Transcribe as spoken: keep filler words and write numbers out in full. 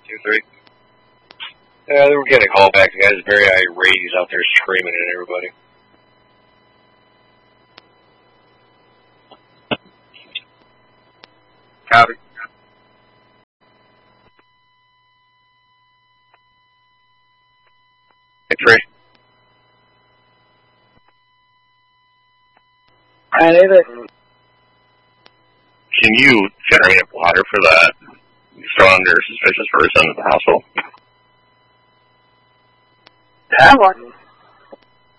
two three. Uh, they were getting a call back. The guy's very irate. He's out there screaming at everybody. Copy. X-ray. I need it. Can you generate a blotter for that strong or suspicious person in the household? Have one.